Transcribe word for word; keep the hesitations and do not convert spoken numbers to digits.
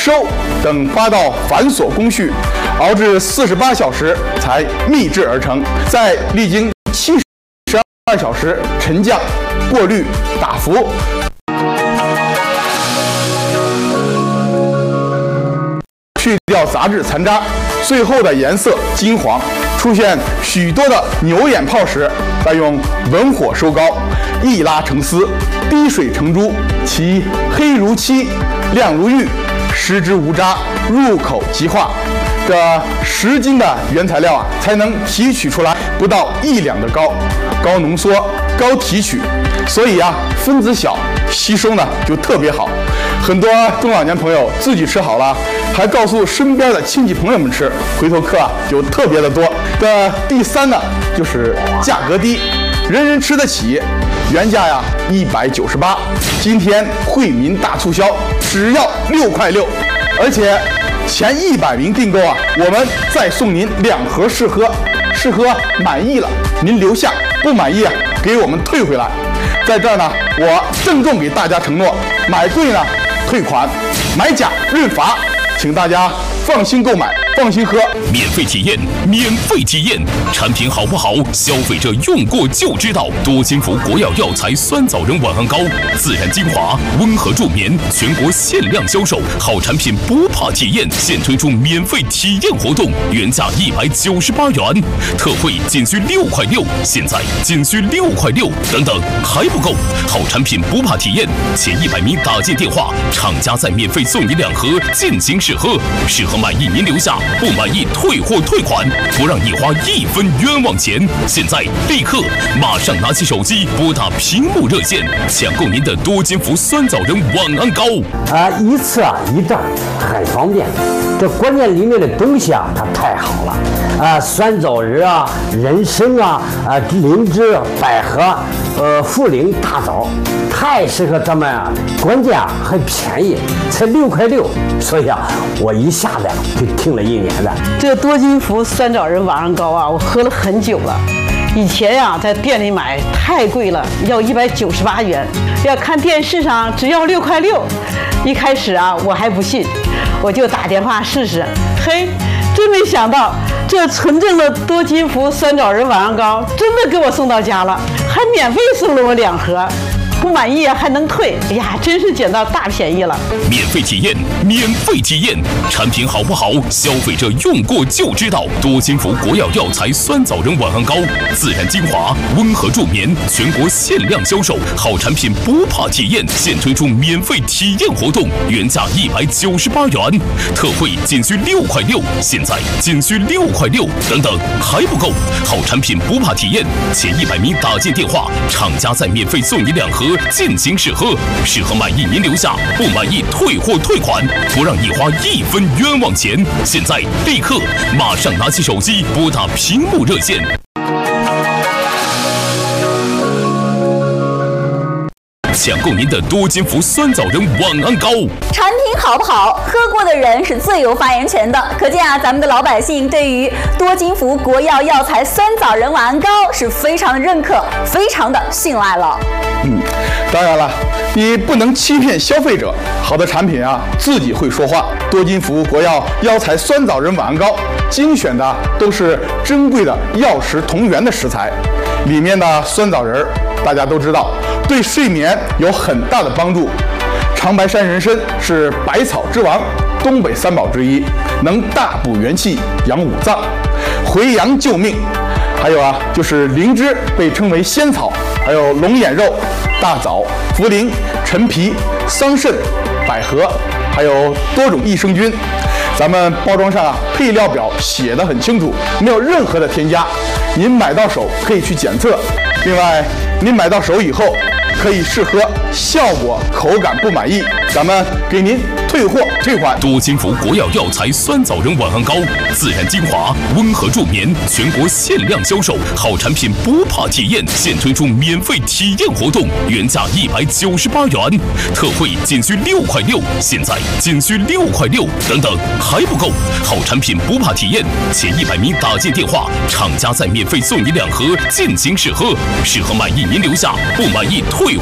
收等八道繁琐工序，熬制四十八小时才秘制而成，再历经七十二小时沉降、过滤、打浮。去掉杂质残渣，最后的颜色金黄，出现许多的牛眼泡时，再用文火收膏，一拉成丝，滴水成珠，其黑如漆，亮如玉，食之无渣，入口即化。这十斤的原材料啊，才能提取出来不到一两的膏，高浓缩、高提取，所以啊，分子小，吸收呢就特别好。很多中老年朋友自己吃好了，还告诉身边的亲戚朋友们吃，回头客啊就特别的多。这第三呢，就是价格低，人人吃得起。原价呀一百九十八，今天惠民大促销，只要六块六，而且前一百名订购啊，我们再送您两盒试喝，试喝满意了您留下，不满意啊给我们退回来。在这儿呢，我郑重给大家承诺，买贵呢退款，买假认罚，请大家放心购买，放心喝。 免费体验，免费体验，产品好不好？消费者用过就知道。多金福国药药材酸枣仁晚安膏，自然精华，温和助眠，全国限量销售，好产品不怕体验。现推出免费体验活动，原价一百九十八元，特惠仅需六块六，现在仅需六块六，等等还不够，好产品不怕体验，前一百名打进电话，厂家再免费送你两盒，尽情试喝，试喝满意您留下，不满意退货退款，不让你花一分冤枉钱。现在立刻马上拿起手机拨打屏幕热线，抢购您的多金福酸枣仁晚安膏啊！一次啊一袋很方便，这关键里面的东西啊它太好了啊，酸枣仁啊、人参啊、啊灵芝、百合、呃茯苓、大枣，太适合咱们啊，关键啊还便宜，才六块六，所以啊我一下子就听了一年的。 这多金福酸枣仁晚安膏啊，我喝了很久了。以前呀、啊，在店里买太贵了，要一百九十八元；要看电视上只要六块六。一开始啊，我还不信，我就打电话试试。嘿，真没想到，这纯正的多金福酸枣仁晚安膏真的给我送到家了，还免费送了我两盒。不满意还能退，哎呀，真是捡到大便宜了！ 免费体验，免费体验，产品好不好？消费者用过就知道。多金福国药药材酸枣仁晚安膏，自然精华，温和助眠，全国限量销售，好产品不怕体验。现推出免费体验活动，原价一百九十八元，特惠仅需六块六，现在仅需六块六，等等还不够，好产品不怕体验，前一百名打进电话，厂家再免费送你两盒。尽情试喝，试喝满意您留下，不满意退货退款，不让你花一分冤枉钱。现在立刻马上拿起手机拨打屏幕热线。抢购您的多金福酸枣仁晚安膏， 产品好不好，喝过的人是最有发言权的。可见啊，咱们的老百姓对于多金福国药药材酸枣仁晚安膏是非常的认可，非常的信赖了。 嗯，当然了，你不能欺骗消费者，好的产品啊，自己会说话。多金福国药药材酸枣仁晚安膏，精选的都是珍贵的药食同源的食材，里面的酸枣仁大家都知道，对睡眠有很大的帮助。长白山人参是百草之王，东北三宝之一，能大补元气、养五脏、回阳救命。还有啊，就是灵芝被称为仙草，还有龙眼肉、大枣、茯苓、陈皮、桑葚、百合，还有多种益生菌。咱们包装上啊，配料表写得很清楚，没有任何的添加。您买到手可以去检测。另外，您买到手以后可以试喝，效果口感不满意，咱们给您退货退款。 多金福国药药材酸枣仁晚安膏，自然精华，温和助眠，全国限量销售，好产品不怕体验。现推出免费体验活动，原价一百九十八元，特惠仅需六块六，现在仅需六块六，等等还不够，好产品不怕体验，前一百名打进电话，厂家再免费送你两盒，尽情试喝，试喝满意您留下，不满意退货